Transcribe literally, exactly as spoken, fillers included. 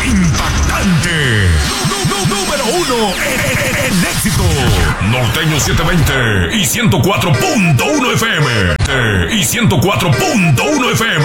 impactante. Número uno en, en éxito. Norteño setecientos veinte y ciento cuatro punto uno F M. Y ciento cuatro punto uno F M.